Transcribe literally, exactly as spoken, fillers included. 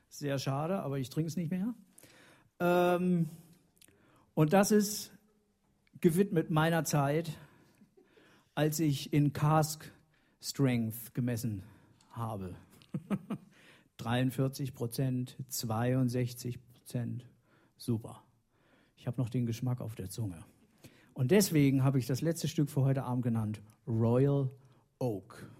Sehr schade, aber ich trinke es nicht mehr. Ähm, und das ist gewidmet meiner Zeit, als ich in Cask Strength gemessen habe. dreiundvierzig Prozent, zweiundsechzig Prozent, super. Ich habe noch den Geschmack auf der Zunge. Und deswegen habe ich das letzte Stück für heute Abend genannt Royal Oak.